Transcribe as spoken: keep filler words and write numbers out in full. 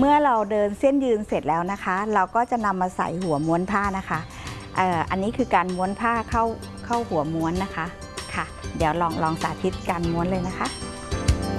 เมื่อเราเดินเส้นยืนเสร็จแล้วนะคะเราก็จะนำมาใส่หัวม้วนผ้านะคะเอ่ออันนี้คือการม้วนผ้าเข้าเข้าหัวม้วนนะคะค่ะเดี๋ยวลองลองสาธิตการม้วนเลยนะคะ